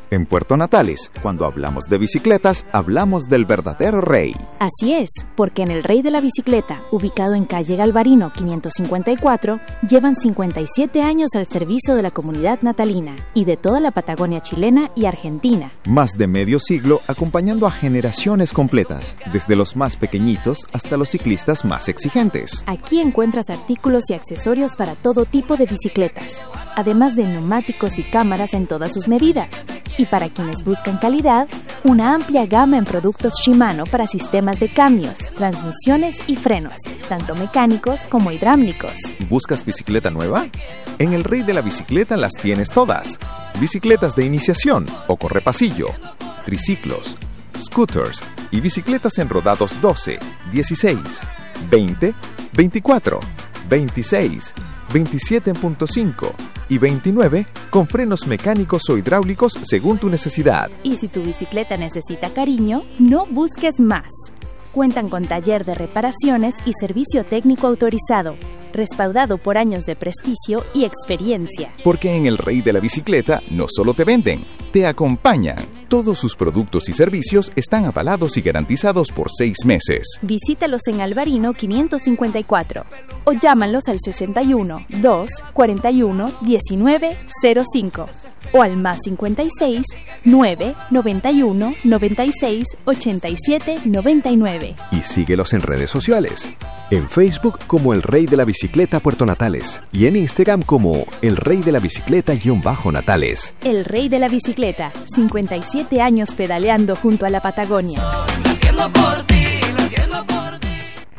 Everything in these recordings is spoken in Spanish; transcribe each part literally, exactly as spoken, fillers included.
En Puerto Natales, cuando hablamos de bicicletas, hablamos del verdadero rey. Así es, porque en el Rey de la Bicicleta, ubicado en calle Galvarino quinientos cincuenta y cuatro, llevan cincuenta y siete años al servicio de la comunidad natalina y de toda la Patagonia chilena y argentina. Más de medio siglo acompañando a generaciones completas, desde los más pequeñitos hasta los ciclistas más exigentes. Aquí encuentras artículos y accesorios para todo tipo de bicicletas, además de neumáticos y cámaras en todas sus medidas. Y para quienes buscan calidad, una amplia gama en productos Shimano para sistemas de cambios, transmisiones y frenos, tanto mecánicos como hidráulicos. ¿Buscas bicicleta nueva? En el Rey de la Bicicleta las tienes todas. Bicicletas de iniciación o correpasillo, triciclos, scooters y bicicletas en rodados doce, dieciséis, veinte, veinticuatro, veintiséis, veintisiete punto cinco y veintinueve con frenos mecánicos o hidráulicos según tu necesidad. Y si tu bicicleta necesita cariño, no busques más. Cuentan con taller de reparaciones y servicio técnico autorizado, respaldado por años de prestigio y experiencia. Porque en el Rey de la Bicicleta no solo te venden, te acompañan. Todos sus productos y servicios están avalados y garantizados por seis meses. Visítalos en Alvarino quinientos cincuenta y cuatro o llámalos al sesenta y uno, dos, cuarenta y uno, diecinueve, cero cinco o al más cincuenta y seis, nueve, noventa y uno, noventa y seis, ochenta y siete, noventa y nueve. Y síguelos en redes sociales. En Facebook como El Rey de la Bicicleta Puerto Natales y en Instagram como El Rey de la Bicicleta-Natales. El Rey de la Bicicleta, cincuenta y siete años pedaleando junto a la Patagonia. Latiendo por ti, latiendo por ti.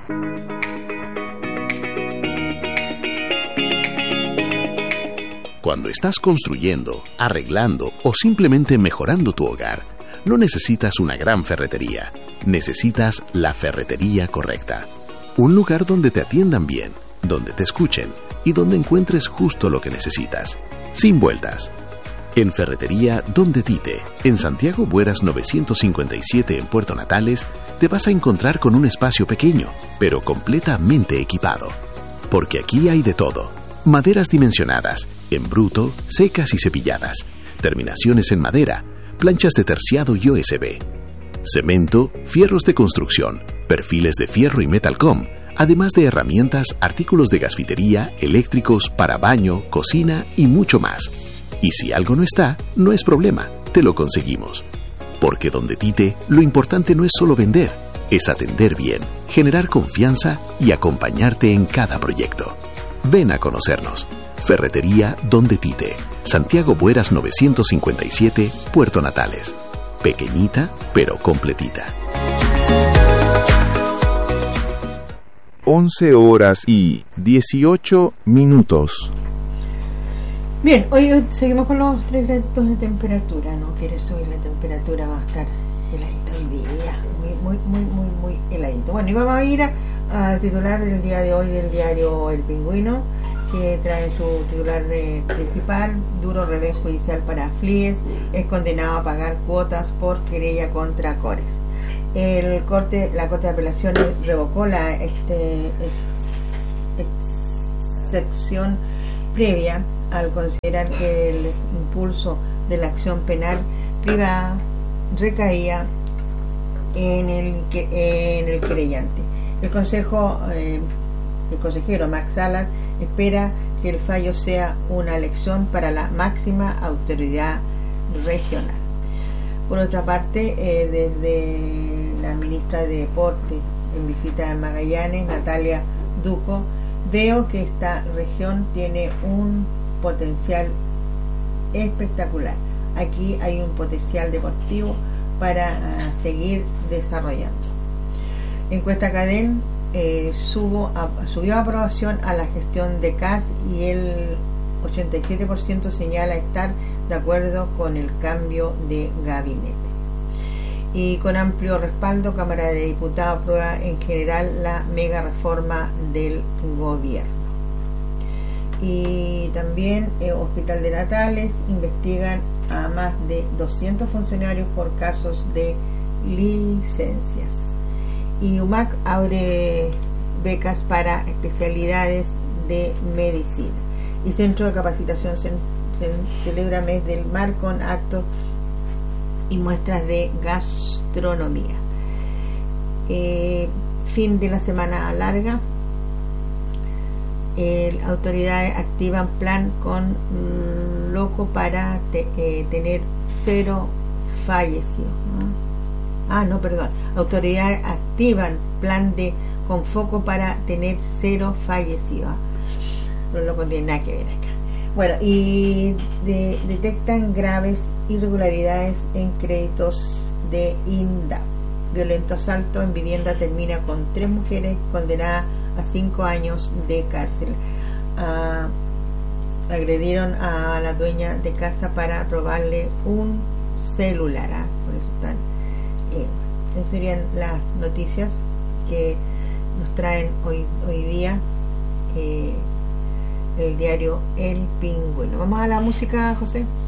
Cuando estás construyendo, arreglando o simplemente mejorando tu hogar, no necesitas una gran ferretería, necesitas la ferretería correcta. Un lugar donde te atiendan bien, donde te escuchen y donde encuentres justo lo que necesitas, sin vueltas. En Ferretería Donde Tite, en Santiago Bueras novecientos cincuenta y siete en Puerto Natales, te vas a encontrar con un espacio pequeño, pero completamente equipado. Porque aquí hay de todo. Maderas dimensionadas, en bruto, secas y cepilladas, terminaciones en madera, planchas de terciado y O S B, cemento, fierros de construcción, perfiles de fierro y metalcom, además de herramientas, artículos de gasfitería, eléctricos, para baño, cocina y mucho más. Y si algo no está, no es problema, te lo conseguimos. Porque Donde Tite, lo importante no es solo vender, es atender bien, generar confianza y acompañarte en cada proyecto. Ven a conocernos. Ferretería Donde Tite, Santiago Bueras novecientos cincuenta y siete, Puerto Natales. Pequeñita, pero completita. once horas y dieciocho minutos. Bien, hoy seguimos con los tres graditos de temperatura. No quiere subir la temperatura, va a estar heladito hoy día. Muy, muy, muy, muy, muy heladito. Bueno, y vamos a ir al titular del día de hoy del diario El Pingüino, que trae su titular eh, principal: duro revés judicial para Flies, es condenado a pagar cuotas por querella contra Cores. El corte, la Corte de Apelaciones revocó la este, ex, excepción previa al considerar que el impulso de la acción penal privada recaía en el en el querellante. El consejo eh, el consejero Max Salas espera que el fallo sea una lección para la máxima autoridad regional. Por otra parte, eh, desde la ministra de Deporte en visita a Magallanes, Natalia Duco, veo que esta región tiene un potencial espectacular. Aquí hay un potencial deportivo para uh, seguir desarrollando. Encuesta Cadén eh, subo a, subió aprobación a la gestión de C A S y el ochenta y siete por ciento señala estar de acuerdo con el cambio de gabinete. Y con amplio respaldo, Cámara de Diputados aprueba en general la mega reforma del gobierno. Y también eh, Hospital de Natales investigan a más de doscientos funcionarios por casos de licencias. Y U M A C abre becas para especialidades de medicina. Y Centro de Capacitación se, se celebra mes del mar con actos y muestras de gastronomía. Eh, fin de la semana larga. Eh, autoridades activan plan con mm, loco para te, eh, tener cero fallecidos. ¿no? Ah, no, perdón. Autoridades activan plan de con foco para tener cero fallecidos. No lo tiene nada que ver acá. Bueno, y de, detectan graves irregularidades en créditos de INDAP. Violento asalto en vivienda termina con tres mujeres condenadas a cinco años de cárcel. Ah, agredieron a la dueña de casa para robarle un celular. ¿ah? Por eso están. Eh, esas serían las noticias que nos traen hoy, hoy día. Eh, el diario El Pingüino. Vamos a la música, José.